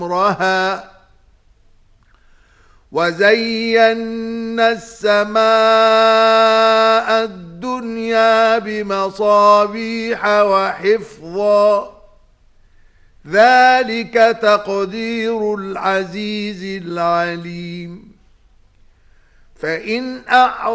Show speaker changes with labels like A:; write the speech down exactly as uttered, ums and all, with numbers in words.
A: أمرها وزينا السماء الدنيا بمصابيح وحفظا ذلك تقدير العزيز العليم فإن أعرض